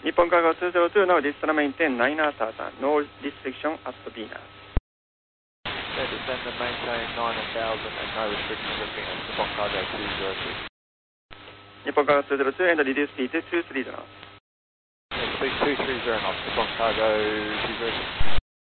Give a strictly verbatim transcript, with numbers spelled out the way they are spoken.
日本cargo two zero two, now descend maintain niner thousand, no restriction at Venus. Yeah, descend and maintain nine thousand and no restriction at Venus, Nippon cargo two zero two. Nippon cargo two zero two and reduce speed to two three zero. Yeah, speed two three zero knots, Nippon cargo two zero two.